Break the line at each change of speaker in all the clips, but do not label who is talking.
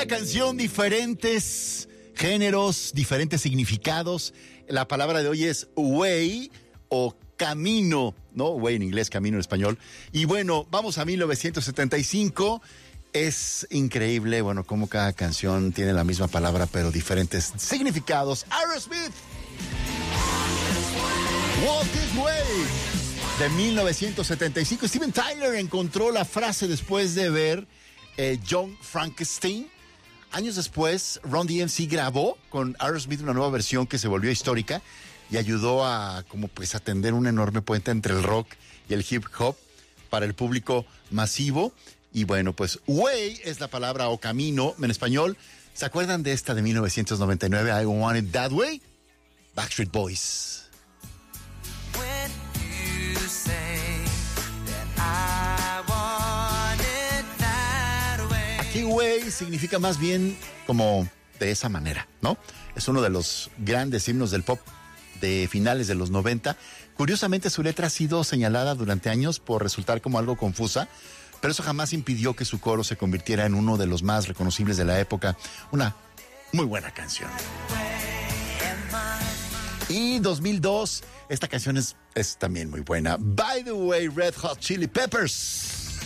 Cada canción, diferentes géneros, diferentes significados. La palabra de hoy es way o camino, ¿no? Way en inglés, camino en español. Y bueno, vamos a 1975. Es increíble, bueno, cómo cada canción tiene la misma palabra, pero diferentes significados. Aerosmith, Walk This Way, de 1975. Steven Tyler encontró la frase después de ver Young Frankenstein. Años después, Run DMC grabó con Aerosmith una nueva versión que se volvió histórica y ayudó a tender un enorme puente entre el rock y el hip hop para el público masivo. Y bueno, pues way es la palabra o camino en español. ¿Se acuerdan de esta de 1999, I Want It That Way? Backstreet Boys.
When you say that I want it that way.
Aquí way significa más bien como de esa manera, ¿no? Es uno de los grandes himnos del pop de finales de los 90. Curiosamente, su letra ha sido señalada durante años por resultar como algo confusa, pero eso jamás impidió que su coro se convirtiera en uno de los más reconocibles de la época. Una muy buena canción. Y 2002, esta canción es también muy buena. By the Way, Red Hot Chili Peppers.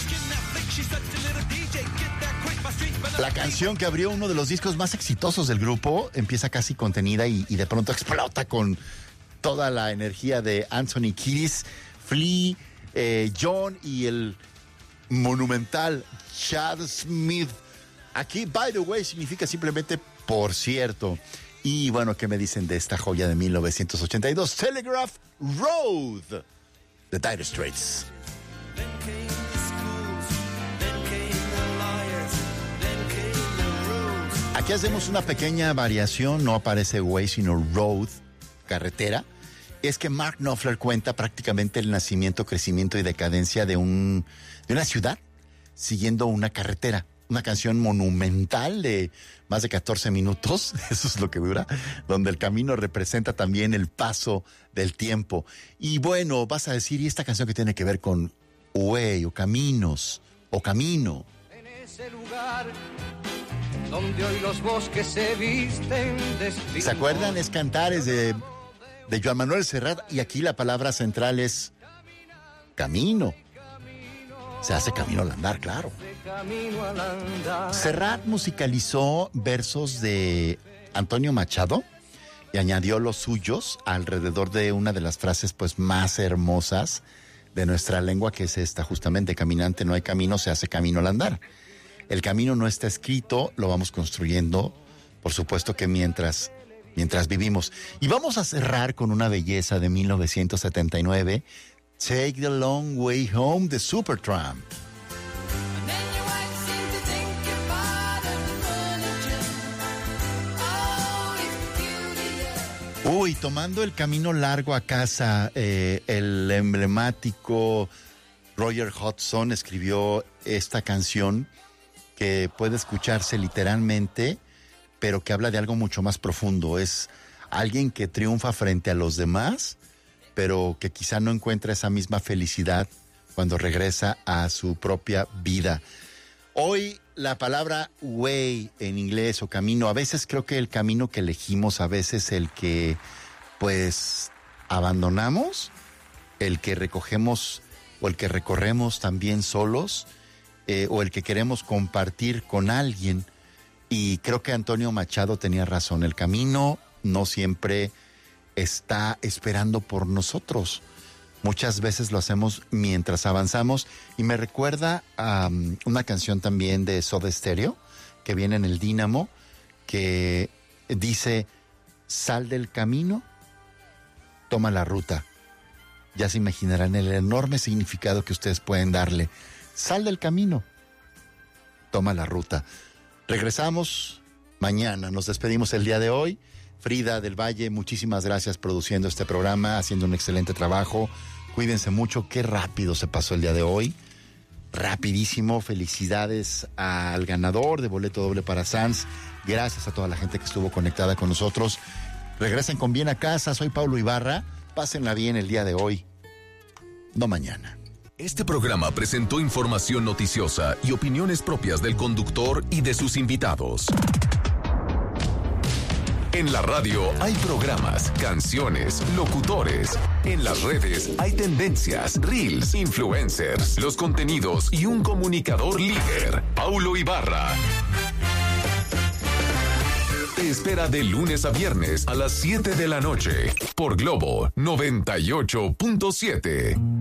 La canción que abrió uno de los discos más exitosos del grupo empieza casi contenida y de pronto explota con toda la energía de Anthony Kiedis, Flea, John y el monumental Chad Smith. Aquí, by the way, significa simplemente por cierto. Y bueno, ¿qué me dicen de esta joya de 1982? Telegraph Road, de Dire Straits. Aquí hacemos una pequeña variación, no aparece way, sino road, carretera. Es que Mark Knopfler cuenta prácticamente el nacimiento, crecimiento y decadencia de una ciudad siguiendo una carretera. Una canción monumental de más de 14 minutos, eso es lo que dura, donde el camino representa también el paso del tiempo. Y bueno, vas a decir, ¿y esta canción que tiene que ver con way o caminos o camino?
En ese lugar donde hoy los bosques se visten de espino.
¿Se acuerdan? Es Cantares de Joan Manuel Serrat, y aquí la palabra central es camino. Se hace camino al andar, claro. Serrat musicalizó versos de Antonio Machado y añadió los suyos alrededor de una de las frases pues más hermosas de nuestra lengua, que es esta, justamente: caminante no hay camino, se hace camino al andar. El camino no está escrito, lo vamos construyendo, por supuesto que mientras vivimos. Y vamos a cerrar con una belleza de 1979, Take the Long Way Home, de Supertramp. Uy, tomando el camino largo a casa, el emblemático Roger Hodgson escribió esta canción que puede escucharse literalmente, pero que habla de algo mucho más profundo. Es alguien que triunfa frente a los demás, pero que quizá no encuentra esa misma felicidad cuando regresa a su propia vida. Hoy la palabra way en inglés o camino, a veces creo que el camino que elegimos, a veces el que pues abandonamos, el que recogemos o el que recorremos también solos, o el que queremos compartir con alguien. Y creo que Antonio Machado tenía razón, el camino no siempre está esperando por nosotros. Muchas veces lo hacemos mientras avanzamos, y me recuerda a una canción también de Soda Stereo que viene en el Dínamo, que dice: sal del camino, toma la ruta. Ya se imaginarán el enorme significado que ustedes pueden darle. Sal del camino, toma la ruta. Regresamos mañana, nos despedimos el día de hoy. Frida del Valle, muchísimas gracias produciendo este programa, haciendo un excelente trabajo. Cuídense mucho, qué rápido se pasó el día de hoy. Rapidísimo, felicidades al ganador de boleto doble para Sanz. Gracias a toda la gente que estuvo conectada con nosotros. Regresen con bien a casa, soy Paulo Ibarra. Pásenla bien el día de hoy, no mañana.
Este programa presentó información noticiosa y opiniones propias del conductor y de sus invitados. En la radio hay programas, canciones, locutores. En las redes hay tendencias, reels, influencers, los contenidos y un comunicador líder, Paulo Ibarra. Te espera de lunes a viernes a las 7 de la noche por Globo 98.7.